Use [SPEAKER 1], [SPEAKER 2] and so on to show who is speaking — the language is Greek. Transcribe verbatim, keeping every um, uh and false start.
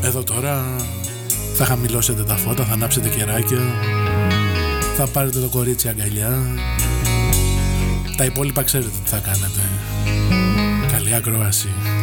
[SPEAKER 1] Εδώ τώρα θα χαμηλώσετε τα φώτα, θα ανάψετε κεράκια, θα πάρετε το κορίτσι αγκαλιά. Τα υπόλοιπα ξέρετε τι θα κάνετε. Καλή ακρόαση.